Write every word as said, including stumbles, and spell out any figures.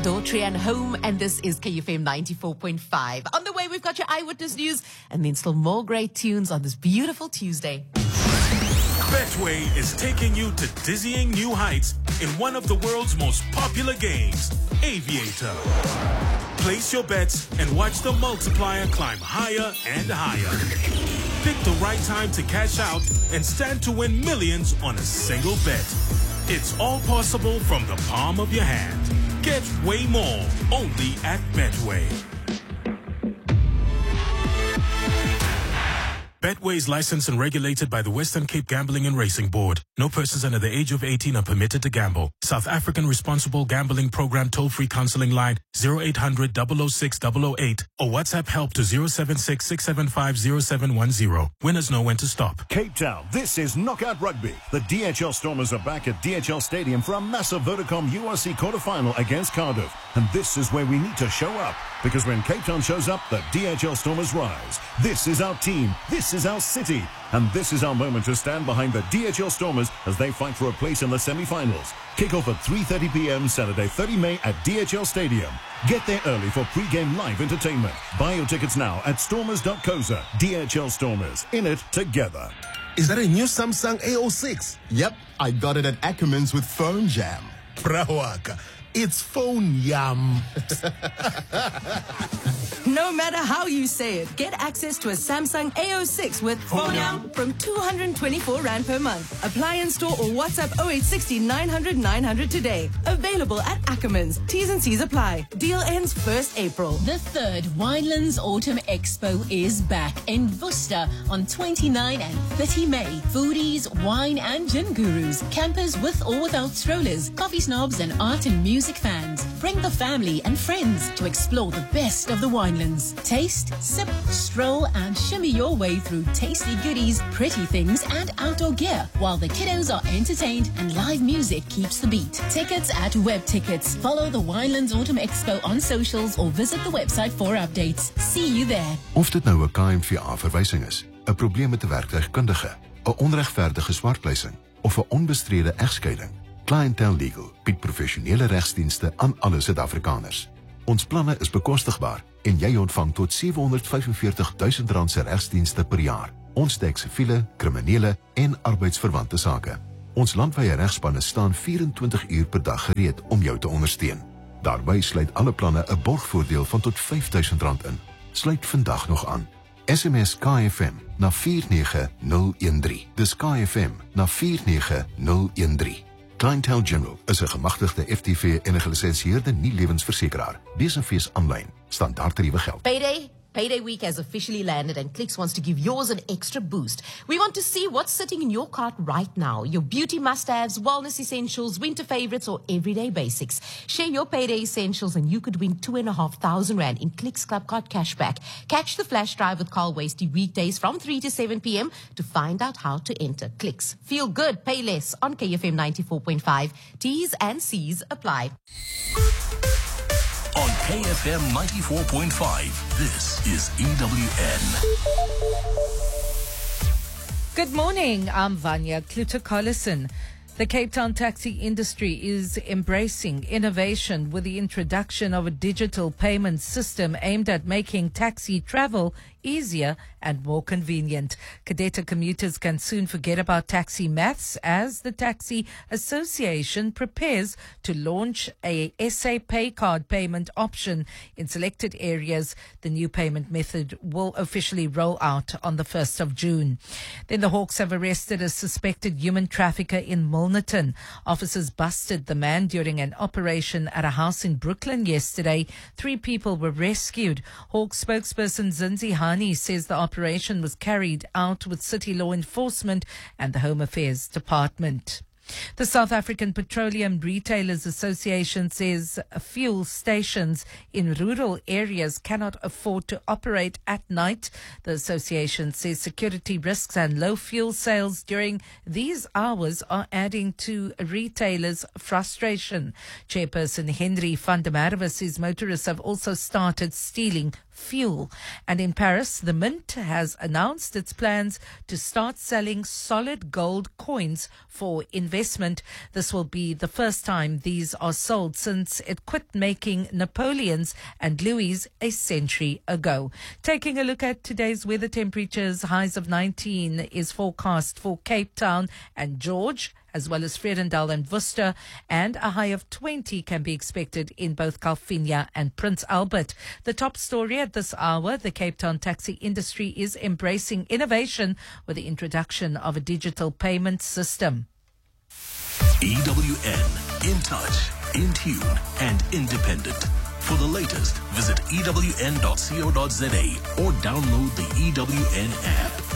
Daughtry and home, and this is K F M ninety-four point five. On the way, we've got your Eyewitness News, and then still more great tunes on this beautiful Tuesday. Betway is taking you to dizzying new heights in one of the world's most popular games, Aviator. Place your bets and watch the multiplier climb higher and higher. Pick the right time to cash out and stand to win millions on a single bet. It's all possible from the palm of your hand. Get way more only at Betway. Betway is licensed and regulated by the Western Cape Gambling and Racing Board. No persons under the age of eighteen are permitted to gamble. South African Responsible Gambling Program toll-free counseling line zero eight hundred, double oh six, double oh eight or WhatsApp help to zero seven six, six seven five, zero seven one zero. Winners know when to stop. Cape Town, this is Knockout Rugby. The D H L Stormers are back at D H L Stadium for a massive Vodacom U R C quarterfinal against Cardiff. And this is where we need to show up. Because when Cape Town shows up, the D H L Stormers rise. This is our team. This is our city. And this is our moment to stand behind the D H L Stormers as they fight for a place in the semi-finals. Kick-off at three thirty p m Saturday, the thirtieth of May at D H L Stadium. Get there early for pre-game live entertainment. Buy your tickets now at stormers dot co dot za. D H L Stormers, in it together. Is that a new Samsung A oh six? Yep, I got it at Ackermans with Phone Jam. Brawaka, it's phone yum. No matter how you say it, get access to a Samsung A oh six with Phone Yum from two hundred twenty-four rand per month. Apply in store or WhatsApp oh eight six oh, nine hundred, nine hundred today. Available at Ackermans. T's and C's apply. Deal ends first April. The third Winelands Autumn Expo is back in Worcester on twenty-ninth and thirtieth of May. Foodies, wine and gin gurus, campers with or without strollers, coffee snobs and art and music fans. Bring the family and friends to explore the best of the winelands. Taste, sip, stroll and shimmy your way through tasty goodies, pretty things and outdoor gear while the kiddos are entertained and live music keeps the beat. Tickets at Web Tickets. Follow the Winelands Autumn Expo on socials or visit the website for updates. See you there. Of dit nou 'n K M V A-verwysing is, 'n probleem met 'n werktuigkundige, 'n onregverdige swartpleising of 'n onbestrede egskeiding, Clientele Legal bied professionele regsdienste aan alle Suid-Afrikaners. Ons planne is bekostigbaar en jy ontvang tot sewe honderd vyf en veertig duisend rand se regsdienste per jaar. Ons dek siviele, kriminele en arbeidsverwante sake. Ons landwyse regspanne staan vyf en twintig uur per dag gereed om jou te ondersteun. Daarbij sluit alle planne 'n borgvoordeel van tot vyf duisend rand in. Sluit vandag nog aan. S M S K F M na vier nege nul een drie. Dis K F M na vier nege nul een drie. Clientele General is 'n gemagtigde F T V en 'n gelisensieerde nie-lewensversekeraar. Lees en fees aanlyn. Standaardtariewe geld. Payday. Payday week has officially landed and Clicks wants to give yours an extra boost. We want to see what's sitting in your cart right now. Your beauty must-haves, wellness essentials, winter favorites or everyday basics. Share your Payday essentials and you could win two and a half thousand rand in Clicks Club Card cashback. Catch the flash drive with Carl Wasty weekdays from three to seven p m to find out how to enter. Clicks. Feel good, pay less on K F M ninety-four point five. T's and C's apply. On K F M ninety-four point five, this is E W N. Good morning, I'm Vanya Kluter-Collison. The Cape Town taxi industry is embracing innovation with the introduction of a digital payment system aimed at making taxi travel easier and more convenient. Kadeta commuters can soon forget about taxi maths as the Taxi Association prepares to launch a S A Pay card payment option in selected areas. The new payment method will officially roll out on the first of June. Then the Hawks have arrested a suspected human trafficker in Milnerton. Officers busted the man during an operation at a house in Brooklyn yesterday. Three people were rescued. Hawks spokesperson Zinzi Hani says the operation was carried out with City Law Enforcement and the Home Affairs Department. The South African Petroleum Retailers Association says fuel stations in rural areas cannot afford to operate at night. The association says security risks and low fuel sales during these hours are adding to retailers' frustration. Chairperson Henry van der Merwe says motorists have also started stealing fuel. And in Paris, the Mint has announced its plans to start selling solid gold coins for investment. This will be the first time these are sold since it quit making Napoleon's and Louis a century ago. Taking a look at today's weather temperatures, highs of nineteen is forecast for Cape Town and George, as well as Vredendal and Worcester, and a high of twenty can be expected in both Calvinia and Prince Albert. The top story at this hour, the Cape Town taxi industry is embracing innovation with the introduction of a digital payment system. E W N, in touch, in tune, and independent. For the latest, visit E W N dot co dot za or download the E W N app.